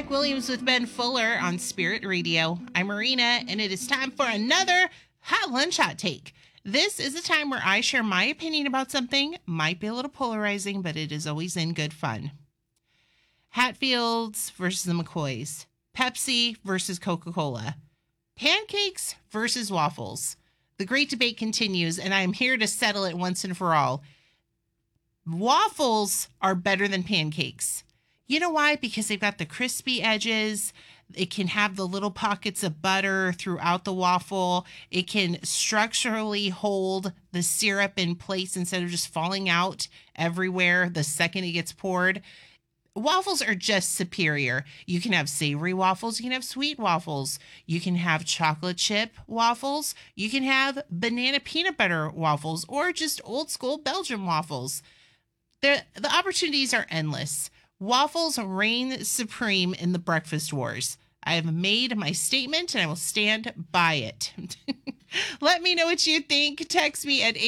Zach Williams with Ben Fuller on Spirit Radio. I'm Marina, and it is time for another Hot Lunch Hot Take. This is a time where I share my opinion about something. Might be a little polarizing, but it is always in good fun. Hatfields versus the McCoys. Pepsi versus Coca-Cola. Pancakes versus waffles. The great debate continues, and I am here to settle it once and for all. Waffles are better than pancakes. You know why? Because they've got the crispy edges. It can have the little pockets of butter throughout the waffle. It can structurally hold the syrup in place instead of just falling out everywhere the second it gets poured. Waffles are just superior. You can have savory waffles. You can have sweet waffles. You can have chocolate chip waffles. You can have banana peanut butter waffles or just old school Belgian waffles. The opportunities are endless. Waffles reign supreme in the breakfast wars. I have made my statement and I will stand by it. Let me know what you think. Text me at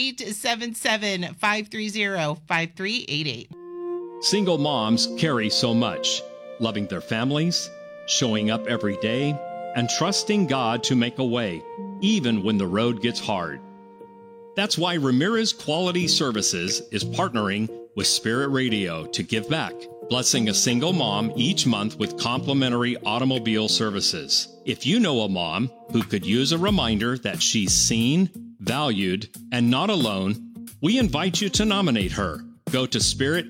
877-530-5388. Single moms carry so much, loving their families, showing up every day, and trusting God to make a way, even when the road gets hard. That's why Ramirez Quality Services is partnering with Spirit Radio to give back, blessing a single mom each month with complimentary automobile services. If you know a mom who could use a reminder that she's seen, valued, and not alone, we invite you to nominate her. Go to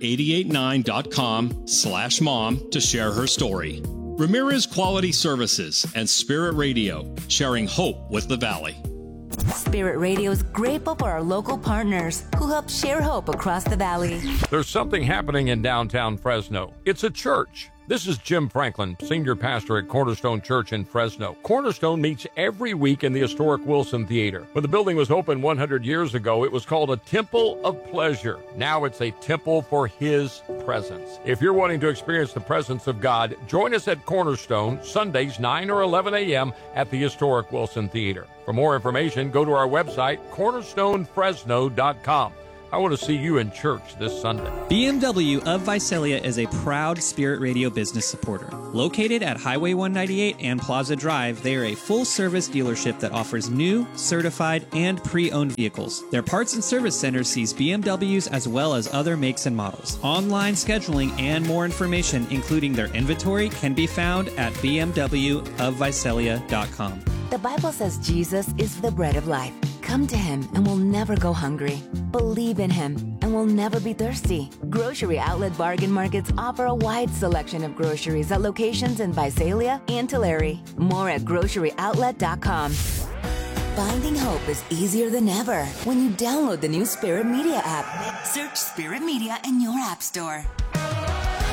spirit889.com/mom to share her story. Ramirez Quality Services and Spirit Radio, sharing hope with the Valley. Spirit Radio is grateful for our local partners who help share hope across the valley. There's something happening in downtown Fresno. It's a church. This is Jim Franklin, senior pastor at Cornerstone Church in Fresno. Cornerstone meets every week in the historic Wilson Theater. When the building was opened 100 years ago, it was called a Temple of Pleasure. Now it's a temple for His presence. If you're wanting to experience the presence of God, join us at Cornerstone, Sundays 9 or 11 a.m. at the historic Wilson Theater. For more information, go to our website, cornerstonefresno.com. I want to see you in church this Sunday. BMW of Visalia is a proud Spirit Radio business supporter. Located at Highway 198 and Plaza Drive, they are a full-service dealership that offers new, certified, and pre-owned vehicles. Their parts and service center sees BMWs as well as other makes and models. Online scheduling and more information, including their inventory, can be found at bmwofvisalia.com. The Bible says Jesus is the bread of life. Come to Him and we'll never go hungry. Believe in Him and we'll never be thirsty. Grocery Outlet Bargain Markets offer a wide selection of groceries at locations in Visalia and Tulare. More at groceryoutlet.com. Finding hope is easier than ever when you download the new Spirit Media app. Search Spirit Media in your app store.